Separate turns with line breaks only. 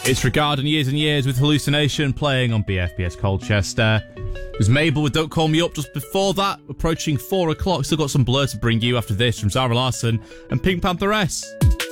It's regarding Years and Years with Hallucination playing on BFBS Colchester. It was Mabel with Don't Call Me Up just before that, approaching 4 o'clock. Still got some Blur to bring you after this from Zara Larsson and Pink Panther S.